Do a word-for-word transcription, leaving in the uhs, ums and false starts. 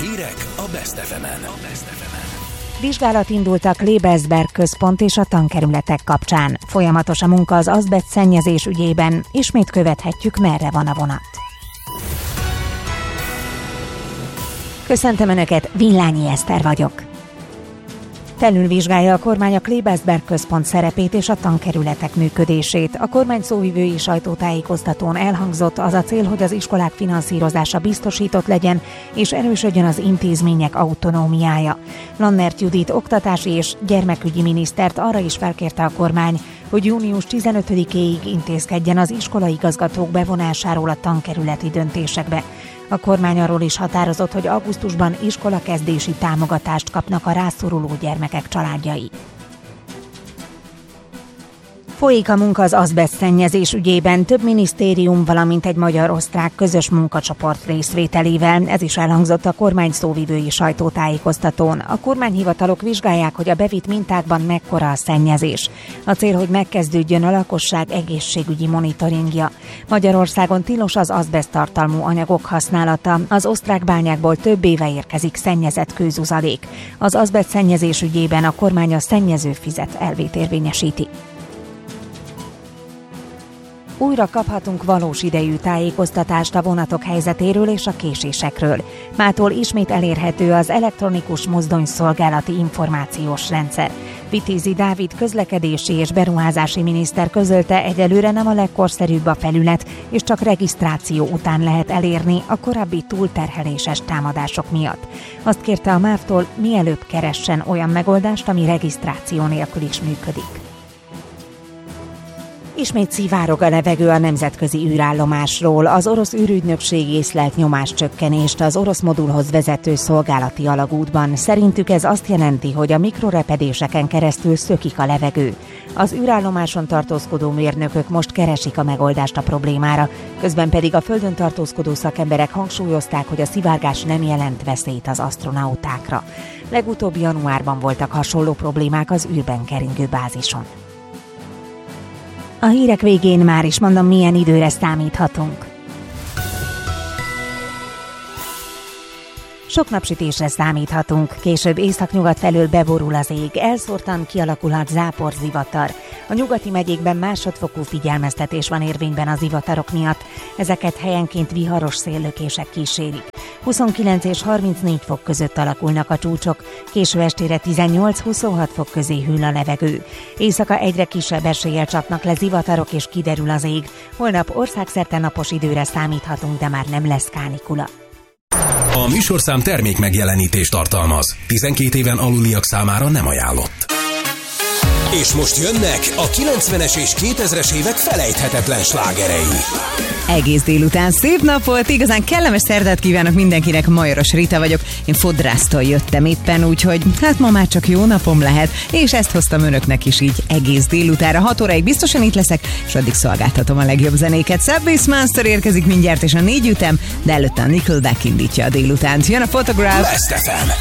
Hírek a Best ef emen. Vizsgálat indult a Klebersberg központ és a tankerületek kapcsán. Folyamatos a munka az azbest szennyezés ügyében. Ismét követhetjük, merre van a vonat. Köszöntöm Önöket, Villányi Eszter vagyok. Felülvizsgálja a kormány a Klebersberg központ szerepét és a tankerületek működését. A kormány szóvivői sajtótájékoztatón elhangzott, az a cél, hogy az iskolák finanszírozása biztosított legyen, és erősödjön az intézmények autonómiája. Lannert Judit oktatási és gyermekügyi minisztert arra is felkérte a kormány, hogy június tizenötödikéig intézkedjen az iskolaigazgatók bevonásáról a tankerületi döntésekbe. A kormány arról is határozott, hogy augusztusban iskolakezdési támogatást kapnak a rászoruló gyermekek családjai. Folyik a munka az azbest szennyezés ügyében, több minisztérium, valamint egy magyar-osztrák közös munkacsoport részvételével. Ez is elhangzott a kormány szóvivői sajtótájékoztatón. A kormányhivatalok vizsgálják, hogy a bevitt mintákban mekkora a szennyezés. A cél, hogy megkezdődjön a lakosság egészségügyi monitoringja. Magyarországon tilos az azbest tartalmú anyagok használata. Az osztrák bányákból több éve érkezik szennyezett kőzuzalék. Az azbest szennyezés ügyében a kormány a szennyező fizet elvét érvényesíti. Újra kaphatunk valós idejű tájékoztatást a vonatok helyzetéről és a késésekről. Mától ismét elérhető az elektronikus mozdonyszolgálati információs rendszer. Vitézi Dávid közlekedési és beruházási miniszter közölte, egyelőre nem a legkorszerűbb a felület, és csak regisztráció után lehet elérni a korábbi túlterheléses támadások miatt. Azt kérte a MÁV-tól, mielőbb keressen olyan megoldást, ami regisztráció nélkül is működik. Ismét szivárog a levegő a nemzetközi űrállomásról. Az orosz űrügynökség észlelt nyomáscsökkenést az orosz modulhoz vezető szolgálati alagútban. Szerintük ez azt jelenti, hogy a mikrorepedéseken keresztül szökik a levegő. Az űrállomáson tartózkodó mérnökök most keresik a megoldást a problémára, közben pedig a Földön tartózkodó szakemberek hangsúlyozták, hogy a szivárgás nem jelent veszélyt az asztronautákra. Legutóbb januárban voltak hasonló problémák az űrben keringő bázison. A hírek végén már is mondom, milyen időre számíthatunk. Sok napsütésre számíthatunk, később északnyugat felől beborul az ég, elszórtan kialakulhat záporzivatar. A nyugati megyékben másodfokú figyelmeztetés van érvényben az zivatarok miatt, ezeket helyenként viharos széllökések kísérik. huszonkilenc és harmincnégy fok között alakulnak a csúcsok, késő estére tizennyolc-huszonhat fok közé hűl a levegő. Éjszaka egyre kisebb eséllyel csapnak le zivatarok és kiderül az ég. Holnap országszerte napos időre számíthatunk, de már nem lesz kánikula. A műsorszám termék megjelenítést tartalmaz. tizenkét éven aluliak számára nem ajánlott. És most jönnek a kilencvenes és kétezres évek felejthetetlen slágerei. Egész délután szép nap volt, igazán kellemes szerdát kívánok mindenkinek, Majoros Rita vagyok. Én fodrásztól jöttem éppen, úgyhogy hát ma már csak jó napom lehet, és ezt hoztam önöknek is így egész délutára. hat óráig biztosan itt leszek, és addig szolgáltatom a legjobb zenéket. Subway Monster érkezik mindjárt, és a négy ütem, de előtte a Nickelback indítja a délutánt. Jön a Photograph. Best ef em.